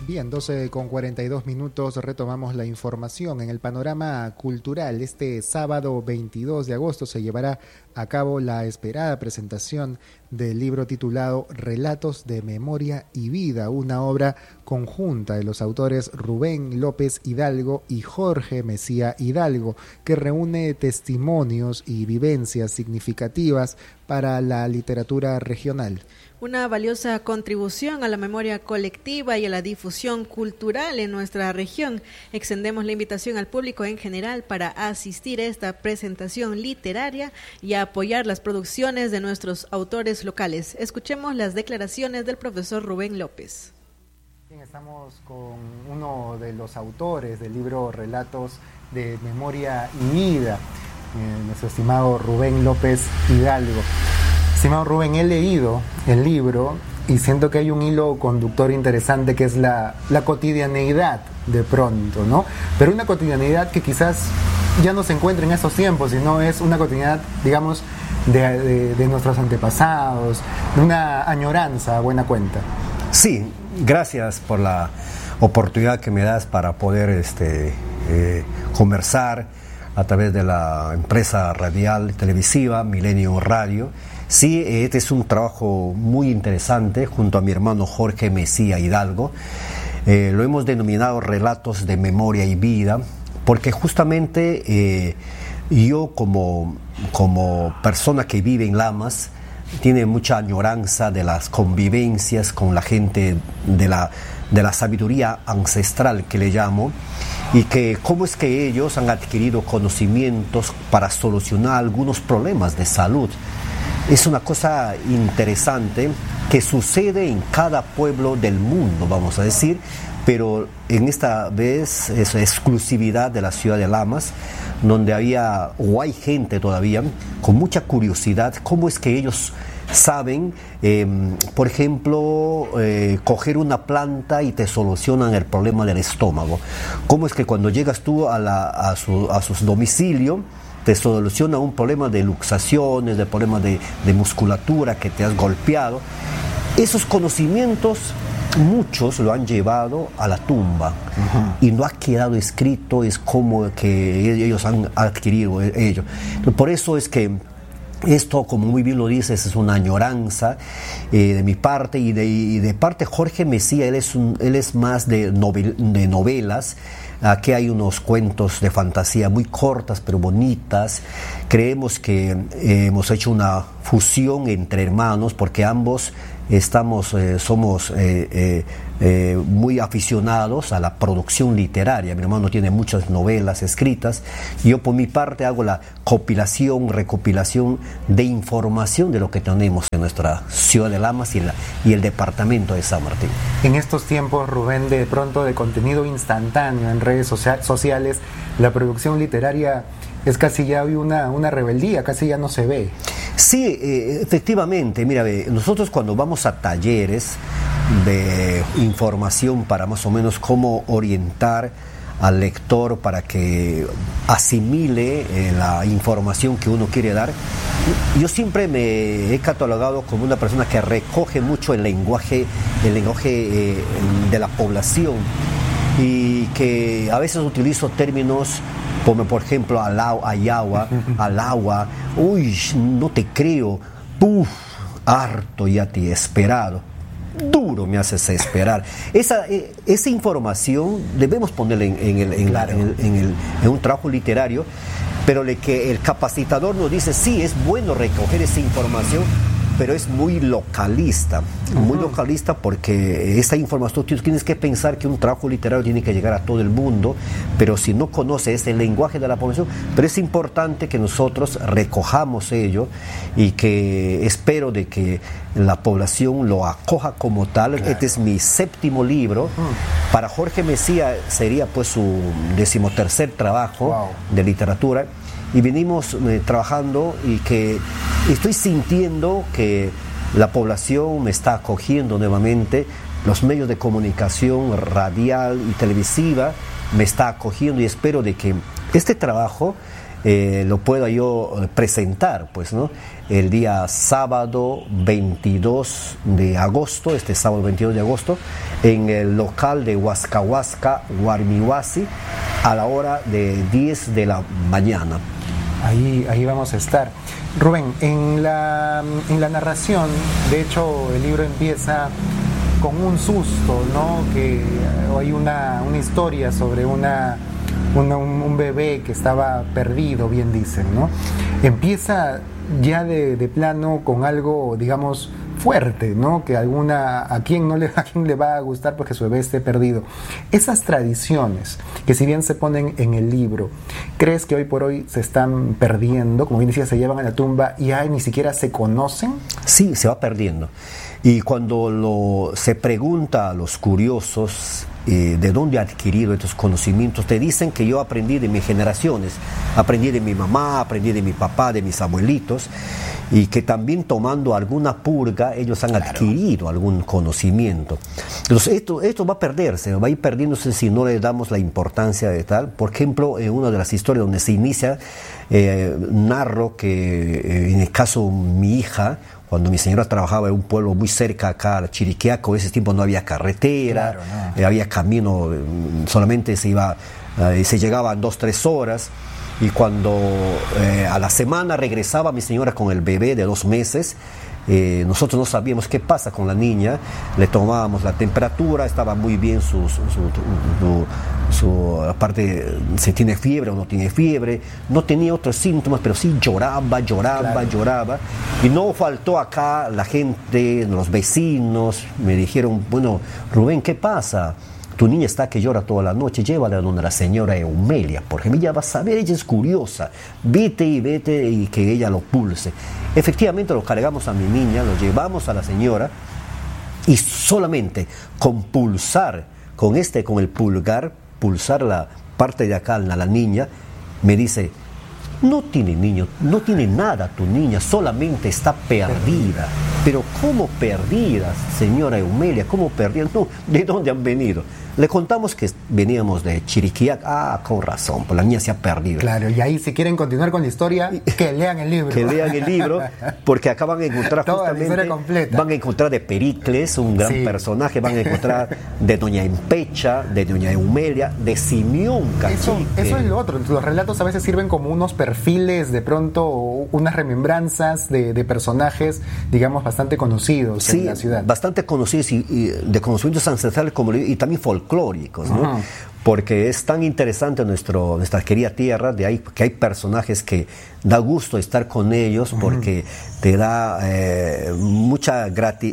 Bien, 12:42 retomamos la información. En el panorama cultural, este sábado 22 de agosto se llevará a cabo la esperada presentación del libro titulado Relatos de Memoria y Vida, una obra conjunta de los autores Rubén López Hidalgo y Jorge Mesía Hidalgo, que reúne testimonios y vivencias significativas para la literatura regional. Una valiosa contribución a la memoria colectiva y a la difusión cultural en nuestra región. Extendemos la invitación al público en general para asistir a esta presentación literaria y a apoyar las producciones de nuestros autores locales. Escuchemos las declaraciones del profesor Rubén López. Estamos con uno de los autores del libro Relatos de Memoria y Vida, nuestro estimado Rubén López Hidalgo. Estimado Rubén, he leído el libro y siento que hay un hilo conductor interesante que es la cotidianeidad de pronto, ¿no? Pero una cotidianeidad que quizás ya no se encuentra en estos tiempos, sino es una cotidianidad, digamos, de nuestros antepasados, de una añoranza a buena cuenta. Sí, gracias por la oportunidad que me das para poder conversar a través de la empresa radial y televisiva Milenio Radio. Sí, este es un trabajo muy interesante junto a mi hermano Jorge Mesía Hidalgo. Lo hemos denominado Relatos de Memoria y Vida, porque justamente yo como persona que vive en Lamas, tiene mucha añoranza de las convivencias con la gente de la sabiduría ancestral que le llamo, y que cómo es que ellos han adquirido conocimientos para solucionar algunos problemas de salud. Es una cosa interesante que sucede en cada pueblo del mundo, vamos a decir, pero en esta vez es exclusividad de la ciudad de Lamas, donde había o hay gente todavía con mucha curiosidad cómo es que ellos saben, por ejemplo, coger una planta y te solucionan el problema del estómago. Cómo es que cuando llegas tú a su domicilio te soluciona un problema de luxaciones, de problemas de musculatura que te has golpeado. Esos conocimientos muchos lo han llevado a la tumba, y no ha quedado escrito, es como que ellos han adquirido ello. Por eso es que esto, como muy bien lo dices, es una añoranza de mi parte y de parte Jorge Mesía. Él es más de novelas. Aquí hay unos cuentos de fantasía muy cortas pero bonitas. Creemos que hemos hecho una fusión entre hermanos, porque ambos somos muy aficionados a la producción literaria. Mi hermano tiene muchas novelas escritas y yo por mi parte hago la recopilación de información de lo que tenemos en nuestra ciudad de Lamas y el departamento de San Martín. En estos tiempos, Rubén, de pronto de contenido instantáneo en redes sociales, la producción literaria es casi ya una rebeldía, casi ya no se ve. Sí, efectivamente. Mira, nosotros cuando vamos a talleres de información para más o menos cómo orientar al lector para que asimile la información que uno quiere dar, yo siempre me he catalogado como una persona que recoge mucho el lenguaje de la población, y que a veces utilizo términos como por ejemplo al agua, uy, no te creo, harto ya te he esperado, duro me haces esperar. Esa información debemos ponerla en un trabajo literario, pero que el capacitador nos dice, sí, es bueno recoger esa información, pero es muy localista, porque esa información, tú tienes que pensar que un trabajo literario tiene que llegar a todo el mundo, pero si no conoces el lenguaje de la población, pero es importante que nosotros recojamos ello y que espero de que la población lo acoja como tal. Claro. Este es mi 7º libro. Para Jorge Mesía sería pues su 13º trabajo de literatura. Y venimos trabajando, y que estoy sintiendo que la población me está acogiendo nuevamente, los medios de comunicación radial y televisiva me está acogiendo, y espero de que este trabajo lo pueda yo presentar, pues, ¿no? El día sábado 22 de agosto, este sábado 22 de agosto, en el local de Huascahuasca, Guarmihuasi, a la hora de 10 de la mañana. Ahí vamos a estar. Rubén, en la narración, de hecho, el libro empieza con un susto, ¿no? Que hay una historia sobre un bebé que estaba perdido, bien dicen, ¿no? Empieza ya de plano con algo, digamos, fuerte, ¿no? Que a quién le va a gustar porque su bebé esté perdido. Esas tradiciones que si bien se ponen en el libro, ¿crees que hoy por hoy se están perdiendo? Como bien decía, se llevan a la tumba y ni siquiera se conocen. Sí, se va perdiendo. Y cuando se pregunta a los curiosos de dónde ha adquirido estos conocimientos, te dicen que yo aprendí de mis generaciones, aprendí de mi mamá, aprendí de mi papá, de mis abuelitos, y que también tomando alguna purga ellos han adquirido algún conocimiento. Entonces esto va a perderse, va a ir perdiéndose si no le damos la importancia de tal. Por ejemplo, en una de las historias donde se inicia, narro que en el caso mi hija, cuando mi señora trabajaba en un pueblo muy cerca acá, Chiriquiaco, en ese tiempo no había carretera, había camino, solamente se llegaba en 2-3 horas, y cuando a la semana regresaba mi señora con el bebé de 2 meses, nosotros no sabíamos qué pasa con la niña, le tomábamos la temperatura, estaba muy bien aparte, si tiene fiebre o no tiene fiebre, no tenía otros síntomas, pero sí lloraba, y no faltó acá la gente, los vecinos, me dijeron, bueno, Rubén, ¿qué pasa? Tu niña está que llora toda la noche, llévala a donde la señora Eumelia, porque ella va a saber, ella es curiosa, vete y que ella lo pulse. Efectivamente lo cargamos a mi niña, lo llevamos a la señora, y solamente con pulsar, con el pulgar, pulsar la parte de acá a la niña, me dice, no tiene nada tu niña, solamente está perdida. Pero ¿cómo perdida, señora Eumelia? ¿Cómo perdida? No, ¿de dónde han venido? Le contamos que veníamos de Chiriquiac. Con razón, pues la niña se ha perdido. Claro, y ahí si quieren continuar con la historia, que lean el libro. Que lean el libro, porque acá van a encontrar toda la historia completa. Van a encontrar de Pericles, un gran personaje, van a encontrar de doña Empecha, de doña Eumelia, de Simeón Cacique. Eso es lo otro, los relatos a veces sirven como unos perfiles, de pronto unas remembranzas de personajes, digamos, bastante conocidos en la ciudad. Bastante conocidos y de conocimientos ancestrales y también folclóricos, ¿no? Porque es tan interesante nuestra querida tierra, de ahí que hay personajes que da gusto estar con ellos, porque te da mucha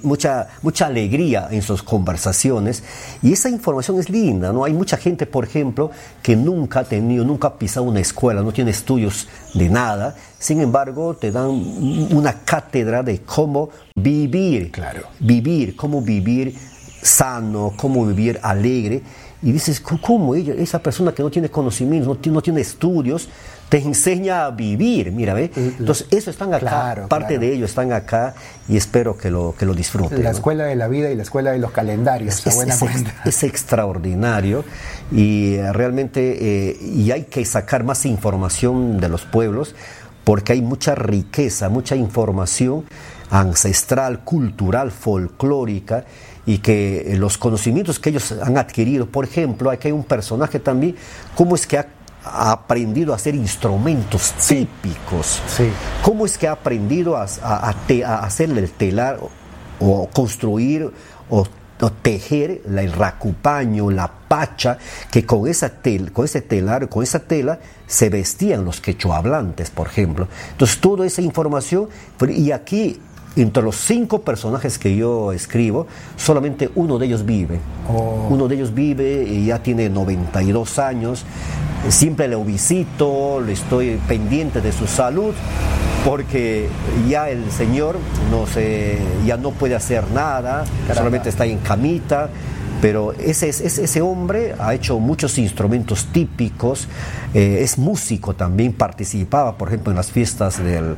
alegría en sus conversaciones, y esa información es linda, ¿no? Hay mucha gente, por ejemplo, que nunca ha pisado una escuela, no tiene estudios de nada, sin embargo te dan una cátedra de cómo vivir, cómo vivir sano, cómo vivir alegre. Y dices, ¿cómo esa persona que no tiene conocimientos, no tiene estudios, te enseña a vivir? Mira, ¿ve? Entonces, eso están acá, parte de ello están acá, y espero que lo disfruten. La escuela de la vida y la escuela de los calendarios, es extraordinario, y realmente y hay que sacar más información de los pueblos, porque hay mucha riqueza, mucha información ancestral, cultural, folclórica, y que los conocimientos que ellos han adquirido, por ejemplo, aquí hay un personaje también, cómo es que ha aprendido a hacer instrumentos típicos, cómo es que ha aprendido a hacer el telar, o construir, o tejer el racupaño, la pacha, que con ese telar, con esa tela se vestían los quechohablantes, por ejemplo. Entonces, toda esa información, y aquí, entre los 5 personajes que yo escribo, solamente uno de ellos vive. Uno de ellos vive y ya tiene 92 años. Siempre lo visito, le estoy pendiente de su salud, porque ya el señor ya no puede hacer nada, solamente está en camita. pero ese hombre ha hecho muchos instrumentos típicos, es músico también, participaba por ejemplo en las fiestas de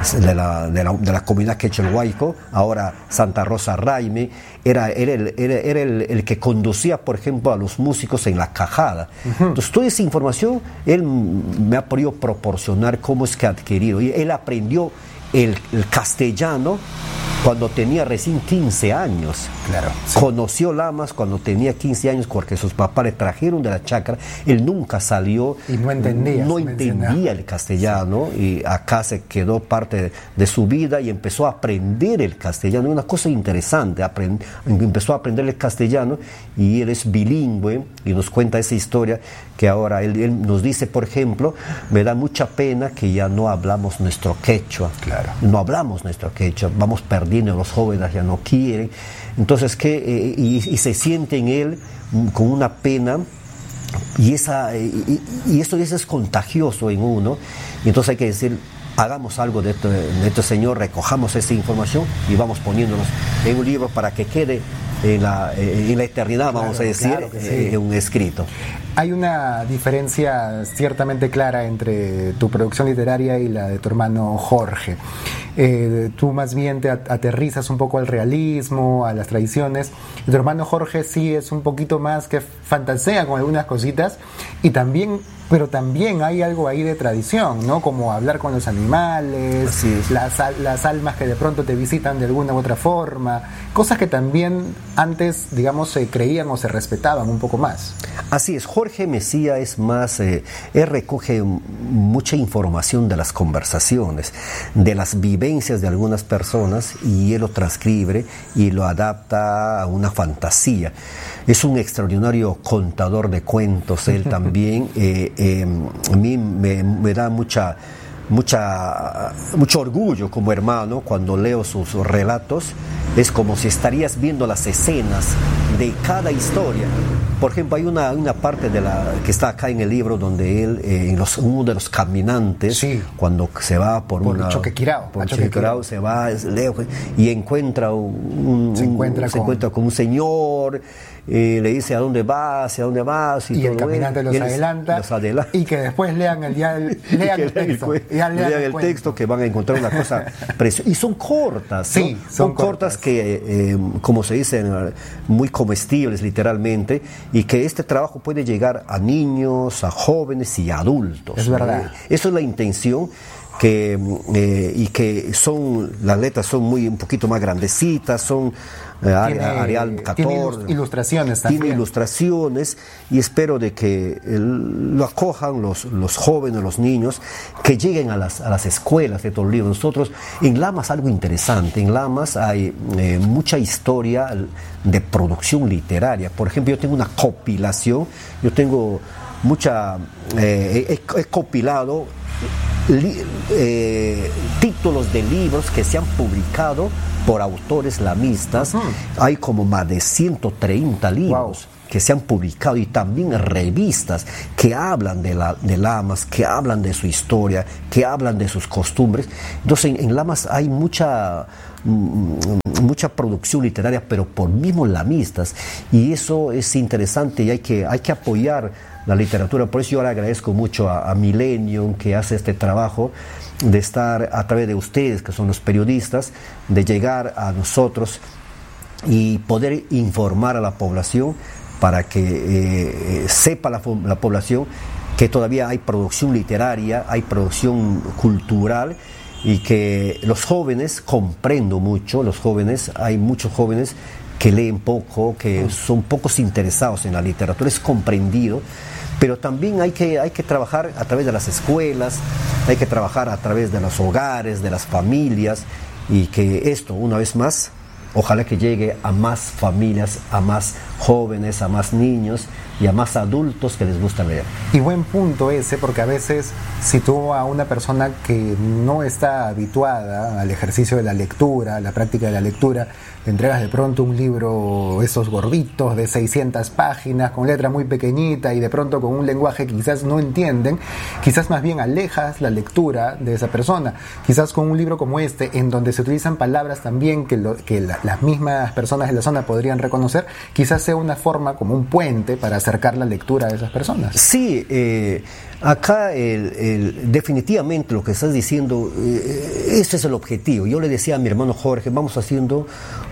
la comunidad Quechelhuayco, ahora Santa Rosa Raime. Era el que conducía, por ejemplo, a los músicos en la cajada. Entonces, toda esa información él me ha podido proporcionar cómo es que ha adquirido. Y él aprendió el castellano cuando tenía recién 15 años. Claro, sí. Conoció lamas cuando tenía 15 años porque sus papás le trajeron de la chacra. Él nunca salió. Y no entendía el castellano, sí. Y acá se quedó parte de su vida y empezó a aprender el castellano. Una cosa interesante, empezó a aprender el castellano y él es bilingüe y nos cuenta esa historia que ahora él nos dice, por ejemplo, me da mucha pena que ya no hablamos nuestro quechua. Claro. No hablamos nuestro quechua, vamos perdiendo, los jóvenes ya no quieren. Entonces, y se siente en él con una pena, y eso es contagioso en uno. Y entonces hay que decir, hagamos algo de este señor, recojamos esa información y vamos poniéndonos en un libro para que quede en la eternidad, vamos a decir, claro que sí. En un escrito. Hay una diferencia ciertamente clara entre tu producción literaria y la de tu hermano Jorge. Tú más bien te aterrizas un poco al realismo, a las tradiciones. Y tu hermano Jorge sí es un poquito más que fantasea con algunas cositas, pero también hay algo ahí de tradición, ¿no? Como hablar con los animales, las almas que de pronto te visitan de alguna u otra forma, cosas que también antes, digamos, se creían o se respetaban un poco más. Así es, Jorge Mesía es más, él recoge mucha información de las conversaciones, de las vivencias de algunas personas, y él lo transcribe y lo adapta a una fantasía. Es un extraordinario contador de cuentos, él también. A mí me da mucho orgullo como hermano cuando leo sus relatos. Es como si estarías viendo las escenas de cada historia. Por ejemplo, hay una parte que está acá en el libro donde él, uno de los caminantes, sí, cuando se va por Choquequirao, se va lejos y encuentra se encuentra con un señor. Le dice a dónde vas, y el caminante los adelanta, y que después lean el texto, que van a encontrar una cosa preciosa. Y son cortas, ¿no? Sí, son cortas que, como se dice, muy comestibles literalmente, y que este trabajo puede llegar a niños, a jóvenes y a adultos. Es verdad. Eso es la intención. Y que las letras son un poquito más grandecitas, son Arial 14, tiene ilustraciones también. Tiene ilustraciones, y espero de que lo acojan los jóvenes, los niños, que lleguen a las escuelas de estos libros. Nosotros, en Lamas, algo interesante, en Lamas hay mucha historia de producción literaria. Por ejemplo, yo tengo una compilación, he compilado títulos de libros que se han publicado por autores lamistas. Hay como más de 130 libros que se han publicado, y también revistas que hablan de Lamas, que hablan de su historia, que hablan de sus costumbres. Entonces en Lamas hay mucha producción literaria, pero por mismos lamistas, y eso es interesante, y hay que apoyar la literatura. Por eso yo le agradezco mucho a Millennium, que hace este trabajo de estar a través de ustedes, que son los periodistas, de llegar a nosotros y poder informar a la población, para que sepa la población que todavía hay producción literaria, hay producción cultural, y que los jóvenes, comprendo mucho, hay muchos jóvenes que leen poco, que son pocos interesados en la literatura, es comprendido. Pero también hay que trabajar a través de las escuelas, hay que trabajar a través de los hogares, de las familias, y que esto, una vez más, ojalá que llegue a más familias, a más jóvenes, a más niños y a más adultos que les gusta leer. Y buen punto ese, porque a veces si tú a una persona que no está habituada al ejercicio de la lectura, a la práctica de la lectura, le entregas de pronto un libro, esos gorditos de 600 páginas, con letra muy pequeñita y de pronto con un lenguaje que quizás no entienden, quizás más bien alejas la lectura de esa persona. Quizás con un libro como este, en donde se utilizan palabras también que las mismas personas de la zona podrían reconocer, quizás sea una forma como un puente para acercar la lectura a esas personas. Sí, acá definitivamente lo que estás diciendo, ese es el objetivo. Yo le decía a mi hermano Jorge, vamos haciendo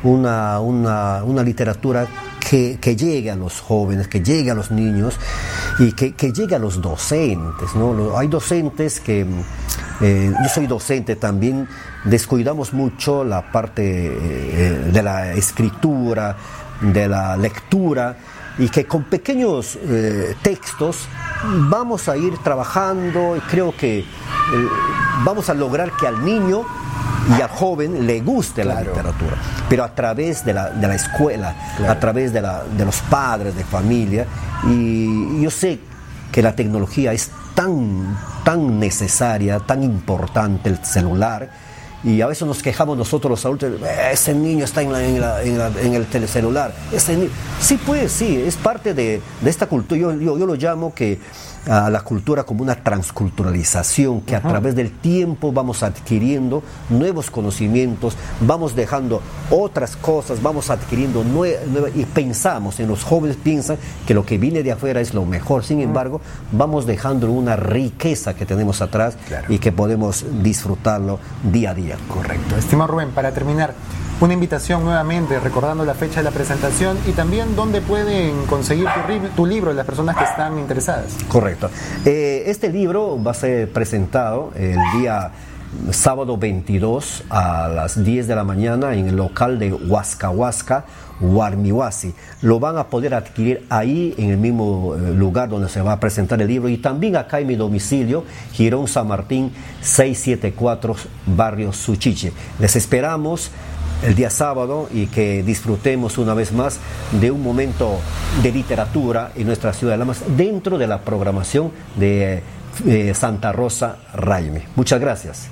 una literatura que llegue a los jóvenes, que llegue a los niños y que llegue a los docentes, ¿no? Hay docentes que, yo soy docente también, descuidamos mucho la parte de la escritura, de la lectura, y que con pequeños textos vamos a ir trabajando y creo que vamos a lograr que al niño y al joven le guste la literatura, pero a través de la escuela, a través de los padres de familia. Y yo sé que la tecnología es tan necesaria, tan importante, el celular, y a veces nos quejamos nosotros los adultos, ese niño está en el telecelular. Sí, pues sí, es parte de esta cultura. Yo lo llamo a la cultura como una transculturalización, que a través del tiempo vamos adquiriendo nuevos conocimientos, vamos dejando otras cosas, vamos adquiriendo y pensamos, en los jóvenes piensan que lo que viene de afuera es lo mejor, sin embargo vamos dejando una riqueza que tenemos atrás y que podemos disfrutarlo día a día. Correcto. Estimado Rubén, para terminar, una invitación nuevamente, recordando la fecha de la presentación y también dónde pueden conseguir tu libro las personas que están interesadas. Correcto. Este libro va a ser presentado el día sábado 22 a las 10 de la mañana en el local de Huasca Huasca, Huarmihuasi. Lo van a poder adquirir ahí en el mismo lugar donde se va a presentar el libro, y también acá en mi domicilio, Girón San Martín 674, barrio Suchiche. Les esperamos el día sábado y que disfrutemos una vez más de un momento de literatura en nuestra ciudad de Lamas dentro de la programación de Santa Rosa Raime. Muchas gracias.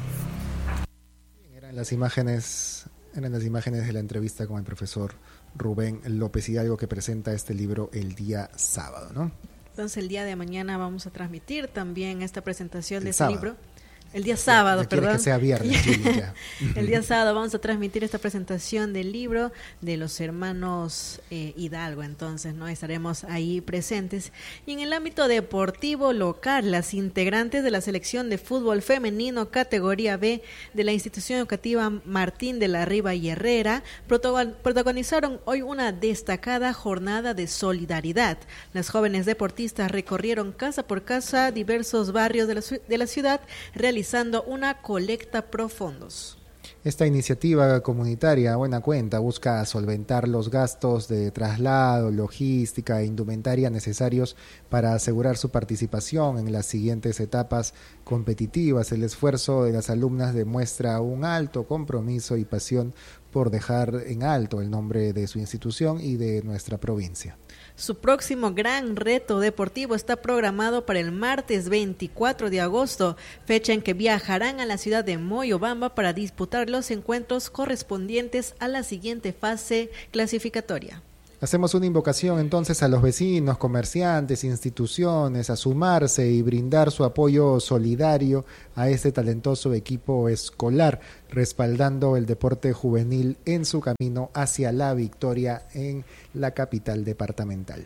Eran las imágenes de la entrevista con el profesor Rubén López Hidalgo, que presenta este libro el día sábado, ¿no? Entonces el día de mañana vamos a transmitir también esta presentación de este libro. El día sábado, perdón. Que sea viernes, ya. El día sábado vamos a transmitir esta presentación del libro de los hermanos Hidalgo, entonces, ¿no? Estaremos ahí presentes. Y en el ámbito deportivo local, las integrantes de la selección de fútbol femenino categoría B de la institución educativa Martín de la Riva y Herrera protagonizaron hoy una destacada jornada de solidaridad. Las jóvenes deportistas recorrieron casa por casa diversos barrios de la ciudad, realizando una colecta pro fondos. Esta iniciativa comunitaria, a buena cuenta, busca solventar los gastos de traslado, logística e indumentaria necesarios para asegurar su participación en las siguientes etapas competitivas. El esfuerzo de las alumnas demuestra un alto compromiso y pasión por dejar en alto el nombre de su institución y de nuestra provincia. Su próximo gran reto deportivo está programado para el martes 24 de agosto, fecha en que viajarán a la ciudad de Moyobamba para disputar los encuentros correspondientes a la siguiente fase clasificatoria. Hacemos una invocación entonces a los vecinos, comerciantes, instituciones, a sumarse y brindar su apoyo solidario a este talentoso equipo escolar, respaldando el deporte juvenil en su camino hacia la victoria en la capital departamental.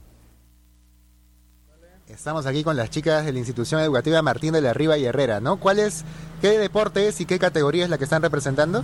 Estamos aquí con las chicas de la institución educativa Martín de la Riva y Herrera, ¿no? ¿Qué deporte es y qué categoría es la que están representando?